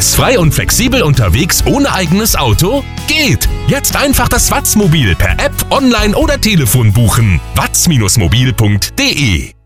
Stressfrei und flexibel unterwegs ohne eigenes Auto? Geht! Jetzt einfach das Watz-Mobil per App, online oder Telefon buchen. watz-mobil.de